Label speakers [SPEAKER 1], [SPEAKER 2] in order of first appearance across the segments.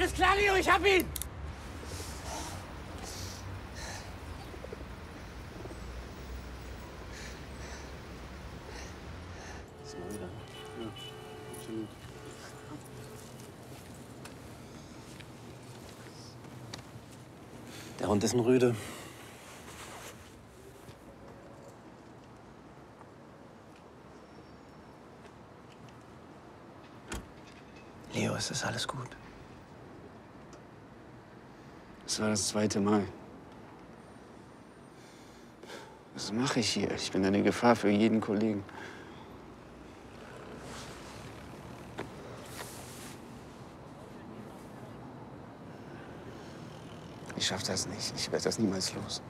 [SPEAKER 1] Alles klar, Leo, ich hab ihn!
[SPEAKER 2] Ist mal wieder. Ja, absolut. Der Hund ist ein Rüde. Leo, es ist alles gut.
[SPEAKER 3] Das war das 2. Mal. Was mache ich hier? Ich bin eine Gefahr für jeden Kollegen. Ich schaff das nicht. Ich werde das niemals los.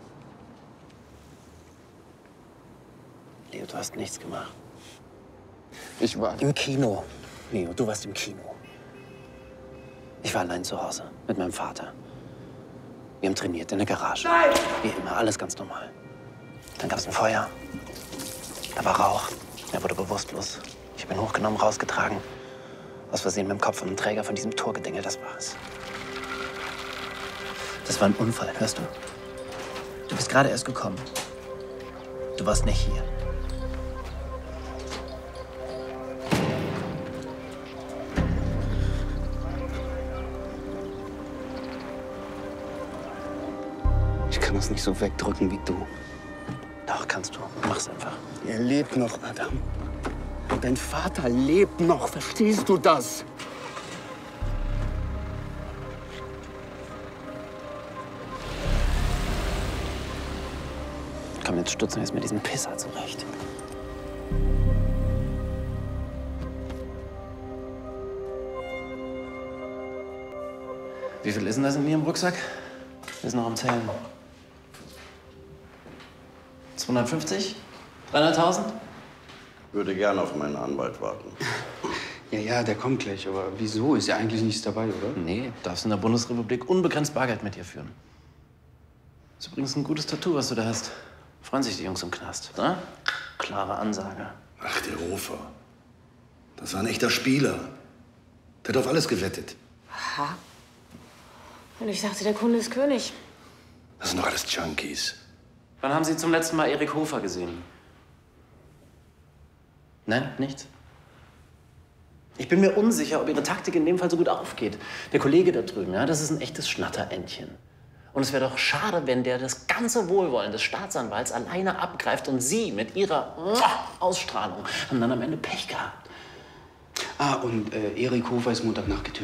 [SPEAKER 2] Leo, du hast nichts gemacht.
[SPEAKER 3] Ich war
[SPEAKER 2] Im Kino. Leo, du warst im Kino. Ich war allein zu Hause mit meinem Vater. Wir haben trainiert in der Garage.
[SPEAKER 1] Nein!
[SPEAKER 2] Wie immer, alles ganz normal. Dann gab es ein Feuer. Da war Rauch. Er wurde bewusstlos. Ich bin hochgenommen, rausgetragen. Aus Versehen mit dem Kopf im Träger von diesem Tor gedengelt, das war's. Das war ein Unfall, hörst du? Du bist gerade erst gekommen. Du warst nicht hier.
[SPEAKER 3] Ich kann das nicht so wegdrücken wie du.
[SPEAKER 2] Doch, kannst du. Mach's einfach.
[SPEAKER 3] Er lebt noch, Adam. Und dein Vater lebt noch. Verstehst du das?
[SPEAKER 2] Komm, jetzt stutzen wir jetzt mit diesem Pisser zurecht. Wie viel ist denn das in Ihrem Rucksack? Wir sind noch am Zählen. 250? 300.000?
[SPEAKER 4] Würde gerne auf meinen Anwalt warten.
[SPEAKER 3] Ja, der kommt gleich. Aber wieso? Ist ja eigentlich nichts dabei, oder?
[SPEAKER 2] Nee, darfst in der Bundesrepublik unbegrenzt Bargeld mit dir führen. Ist übrigens ein gutes Tattoo, was du da hast. Freuen sich die Jungs im Knast, oder? Klare Ansage.
[SPEAKER 4] Ach, der Hofer. Das war ein echter Spieler. Der hat auf alles gewettet.
[SPEAKER 5] Aha. Und ich dachte, der Kunde ist König.
[SPEAKER 4] Das sind doch alles Junkies.
[SPEAKER 2] Wann haben Sie zum letzten Mal Erik Hofer gesehen? Nein, nichts? Ich bin mir unsicher, ob Ihre Taktik in dem Fall so gut aufgeht. Der Kollege da drüben, ja, das ist ein echtes Schnatterentchen. Und es wäre doch schade, wenn der das ganze Wohlwollen des Staatsanwalts alleine abgreift und Sie mit Ihrer Ausstrahlung haben dann am Ende Pech gehabt.
[SPEAKER 3] Ah, und Erik Hofer ist Montagnacht getötet